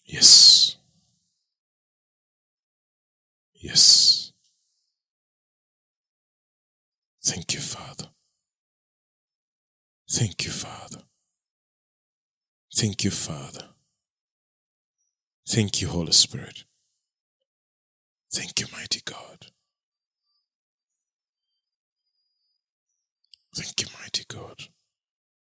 Yes. Yes. Thank you, Father. Thank you, Father. Thank you, Father. Thank you, Holy Spirit. Thank you, mighty God. Thank you, mighty God.